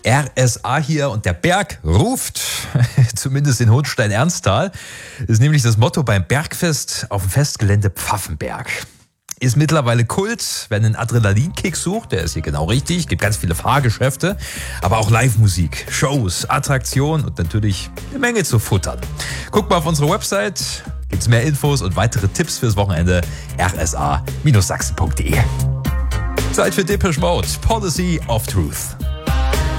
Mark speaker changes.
Speaker 1: RSA hier und der Berg ruft, zumindest in Hohenstein-Ernsthal, ist nämlich das Motto beim Bergfest auf dem Festgelände Pfaffenberg. Ist mittlerweile Kult, wer einen Adrenalinkick sucht, der ist hier genau richtig, gibt ganz viele Fahrgeschäfte, aber auch Live-Musik, Shows, Attraktionen und natürlich eine Menge zu futtern. Guckt mal auf unsere Website, gibt's mehr Infos und weitere Tipps fürs Wochenende, rsa-sachsen.de. Zeit für Depeche Mode, Policy of Truth.